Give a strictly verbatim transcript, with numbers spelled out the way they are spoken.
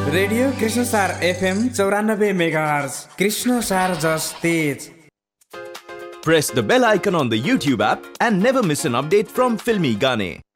Radio Krishna सार FM चौरानब्बे megahertz Krishna सार जस तेज. Press the bell icon on the YouTube app and never miss an update from Filmy Gaane.